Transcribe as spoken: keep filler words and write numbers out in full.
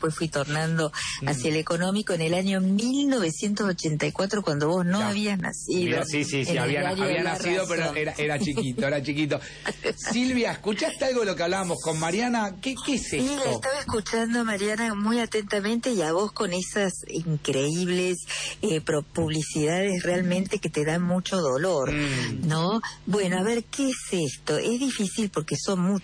después fui tornando hacia el económico en el año mil novecientos ochenta y cuatro, cuando vos no ya. habías nacido. Mira, sí, sí, sí, había, había nacido, pero era, era chiquito, era chiquito. Silvia, ¿escuchaste algo de lo que hablábamos con Mariana? ¿Qué, qué es esto? Sí, la estaba escuchando, Mariana, muy atentamente, y a vos con esas increíbles eh, publicidades realmente que te dan mucho dolor, mm. ¿no? Bueno, a ver, ¿qué es esto? Es difícil porque son muchas